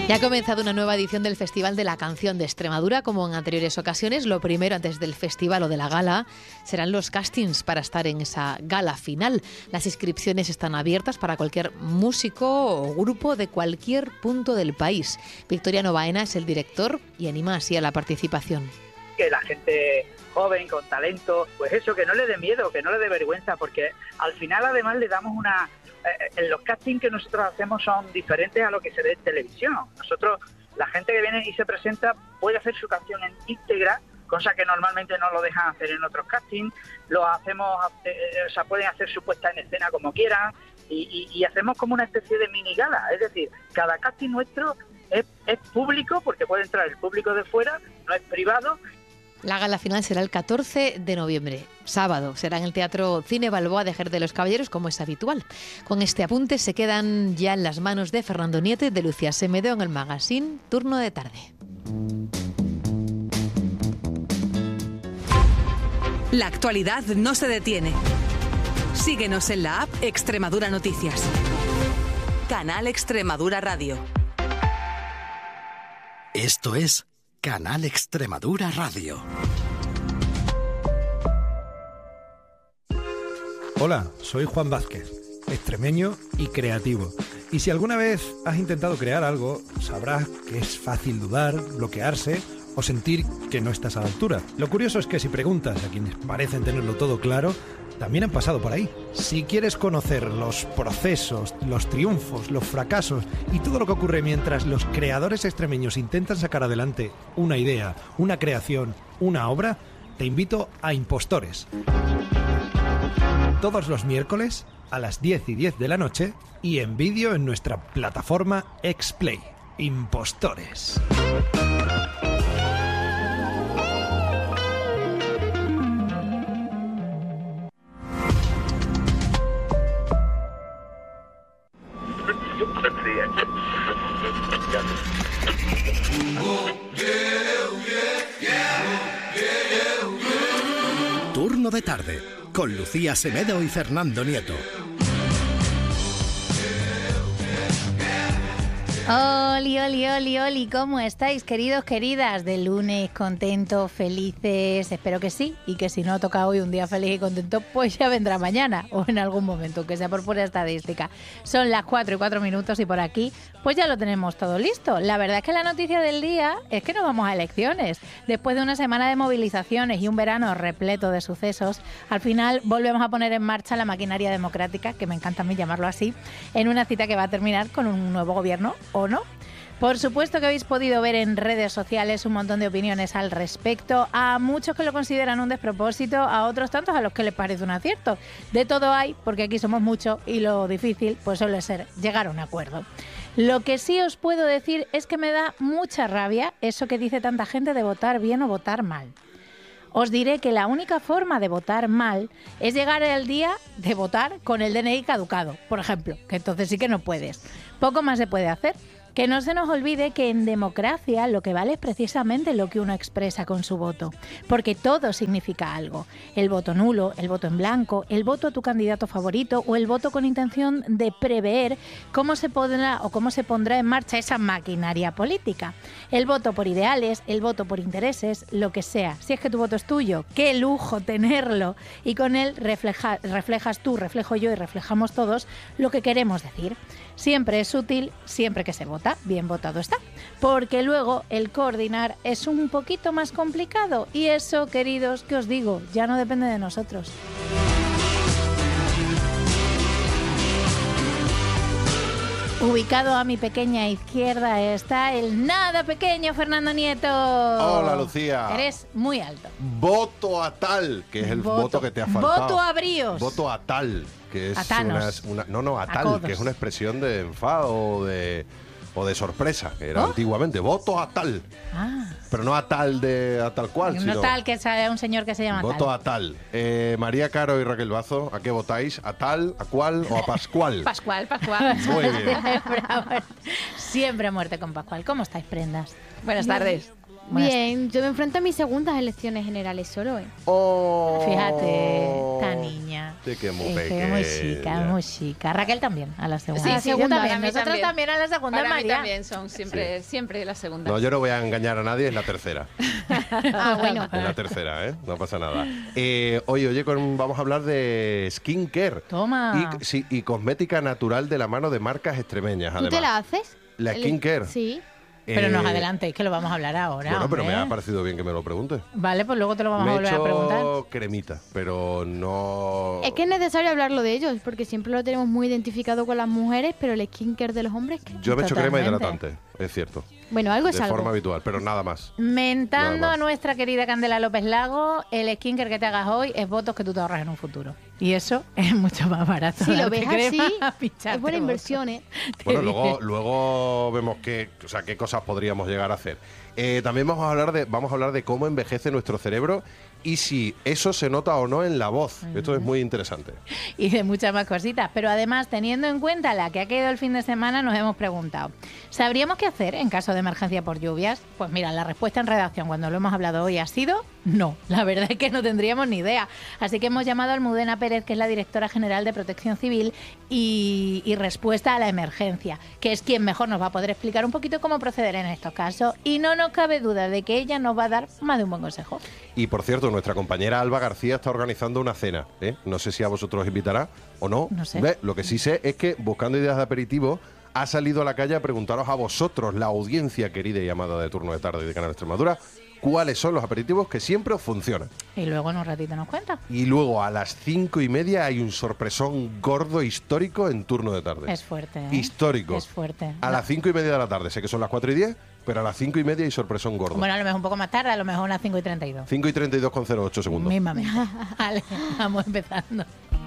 Ya ha comenzado una nueva edición del Festival de la Canción de Extremadura. Como en anteriores ocasiones, lo primero antes del festival o de la gala serán los castings para estar en esa gala final. Las inscripciones están abiertas para cualquier músico o grupo de cualquier punto del país. Victoriano Baena es el director y anima así a la participación. Que la gente joven, con talento, pues eso, que no le dé miedo, que no le dé vergüenza, porque al final además le damos una... los castings que nosotros hacemos son diferentes a lo que se ve en televisión. Nosotros, la gente que viene y se presenta puede hacer su canción en íntegra, cosa que normalmente no lo dejan hacer en otros castings. Lo hacemos, o sea, pueden hacer su puesta en escena como quieran y hacemos como una especie de mini gala. Es decir, cada casting nuestro es público, porque puede entrar el público de fuera, no es privado. La gala final será el 14 de noviembre, sábado. Será en el Teatro Cine Balboa de Jerez de los Caballeros, como es habitual. Con este apunte se quedan ya en las manos de Fernando Nieto y de Lucía Semedo en el magazine Turno de Tarde. La actualidad no se detiene. Síguenos en la app Extremadura Noticias. Canal Extremadura Radio. Esto es Canal Extremadura Radio. Hola, soy Juan Vázquez, extremeño y creativo. Y si alguna vez has intentado crear algo, sabrás que es fácil dudar, bloquearse o sentir que no estás a la altura. Lo curioso es que si preguntas a quienes parecen tenerlo todo claro, también han pasado por ahí. Si quieres conocer los procesos, los triunfos, los fracasos y todo lo que ocurre mientras los creadores extremeños intentan sacar adelante una idea, una creación, una obra, te invito a Impostores. Todos los miércoles a las 10:10 de la noche y en vídeo en nuestra plataforma Xplay. Impostores. Turno de Tarde, con Lucía Semedo y Fernando Nieto. Oli, oli, oli, oli, ¿cómo estáis, queridos, queridas? De lunes, contentos, felices, espero que sí, y que si no toca hoy un día feliz y contento, pues ya vendrá mañana, o en algún momento, que sea por pura estadística. Son las 4:04 y por aquí, pues ya lo tenemos todo listo. La verdad es que la noticia del día es que nos vamos a elecciones. Después de una semana de movilizaciones y un verano repleto de sucesos, al final volvemos a poner en marcha la maquinaria democrática, que me encanta a mí llamarlo así, en una cita que va a terminar con un nuevo gobierno, ¿o no? Por supuesto que habéis podido ver en redes sociales un montón de opiniones al respecto, a muchos que lo consideran un despropósito, a otros tantos a los que les parece un acierto. De todo hay, porque aquí somos muchos y lo difícil pues suele ser llegar a un acuerdo. Lo que sí os puedo decir es que me da mucha rabia eso que dice tanta gente de votar bien o votar mal. Os diré que la única forma de votar mal es llegar al día de votar con el DNI caducado, por ejemplo, que entonces sí que no puedes. Poco más se puede hacer. Que no se nos olvide que en democracia lo que vale es precisamente lo que uno expresa con su voto, porque todo significa algo. El voto nulo, el voto en blanco, el voto a tu candidato favorito o el voto con intención de prever cómo se podrá o cómo se pondrá en marcha esa maquinaria política. El voto por ideales, el voto por intereses, lo que sea. Si es que tu voto es tuyo, qué lujo tenerlo. Y con él reflejas tú, reflejo yo y reflejamos todos lo que queremos decir. Siempre es útil, siempre que se vota, bien votado está. Porque luego el coordinar es un poquito más complicado. Y eso, queridos, que os digo, ya no depende de nosotros. Ubicado a mi pequeña izquierda está el nada pequeño Fernando Nieto. Hola, Lucía. Eres muy alto. Voto a tal, que es el voto que te ha faltado. Voto a bríos. Voto a tal, que es Atanos. a tal, que es una expresión de enfado o de sorpresa, que era antiguamente. Voto a tal. Ah. Pero no a tal a tal cual, No sino tal, que sea un señor que se llama voto tal. a tal. María Caro y Raquel Bazo, ¿a qué votáis? ¿A tal, a cuál o a Pascual? Pascual. Muy bien. Siempre a muerte con Pascual. ¿Cómo estáis, prendas? Buenas tardes. Bien, yo me enfrento a mis segundas elecciones generales solo, ¿eh? Fíjate, esta niña. Sí, que es muy Es pequeña. muy chica. Raquel también, a la segunda. Sí, yo segunda, también. a mí Nosotros también a la segunda, Para mí María. también son siempre la segunda. No, yo no voy a engañar a nadie, es la tercera. Bueno. Es la tercera, ¿eh? No pasa nada. Oye, vamos a hablar de skincare. Toma. Y cosmética natural de la mano de marcas extremeñas, ¿Tú además. te la haces? ¿La skincare? Sí. Pero nos Eh, adelantéis, que lo vamos a hablar ahora. Bueno, pero me hombre. ha parecido bien que me lo preguntes. Vale, pues luego te lo vamos Me a he volver a preguntar. hecho cremita, pero no... Es que es necesario hablarlo de ellos, porque siempre lo tenemos muy identificado con las mujeres, pero el skincare de los hombres... Yo me he hecho crema Totalmente. hidratante, es cierto. Bueno, algo es De algo. forma habitual, pero nada más. Mentando Nada a más. nuestra querida Candela López Lago, el skincare que te hagas hoy es votos que tú te ahorras en un futuro. Y eso es mucho más barato. Si lo darte ves crema así, a pincharte es buena votos. inversión, ¿eh? Bueno, Te dije. luego vemos qué cosas podríamos llegar a hacer. También vamos a hablar de cómo envejece nuestro cerebro y si eso se nota o no en la voz. Esto es muy interesante. Y de muchas más cositas. Pero además, teniendo en cuenta la que ha caído el fin de semana, nos hemos preguntado, ¿sabríamos qué hacer en caso de emergencia por lluvias? Pues mira, la respuesta en redacción cuando lo hemos hablado hoy ha sido no. La verdad es que no tendríamos ni idea. Así que hemos llamado a Almudena Pérez, que es la directora general de Protección Civil y respuesta a la emergencia, que es quien mejor nos va a poder explicar un poquito cómo proceder en estos casos. Y no nos cabe duda de que ella nos va a dar más de un buen consejo. Y por cierto, nuestra compañera Alba García está organizando una cena. No sé si a vosotros os invitará o no. No sé. Lo que sí sé es que buscando ideas de aperitivo ha salido a la calle a preguntaros a vosotros, la audiencia querida y amada de Turno de Tarde de Canal Extremadura, cuáles son los aperitivos que siempre os funcionan. Y luego en un ratito nos cuenta. Y luego a las 5:30 hay un sorpresón gordo histórico en Turno de Tarde. Es fuerte, ¿eh? Histórico. Es fuerte. A las 5:30 de la tarde. Sé que son las 4:10, pero a las 5:30 hay sorpresón gordo. Bueno, a lo mejor un poco más tarde, a lo mejor unas 5:32. 5:32,08 segundos. Mismamente. Vale, vamos empezando.